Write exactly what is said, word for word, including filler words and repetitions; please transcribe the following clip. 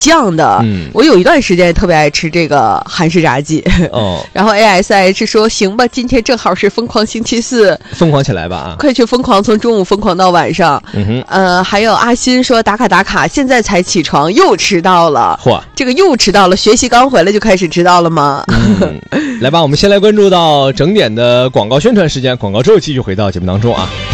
酱的。嗯，我有一段时间也特别爱吃这个韩式炸鸡。哦，然后 A S H 说行吧，今天正好是疯狂星期四， 疯狂起来吧啊！ 快去疯狂，从中午疯狂到晚上。嗯哼，呃，还有阿新说打卡打卡，现在才起床又迟到了。嚯，这个又迟到了，学习刚回来就开始迟到了吗？ 嗯、来吧，我们先来关注到整点的广告宣传时间，广告之后继续回到节目当中啊。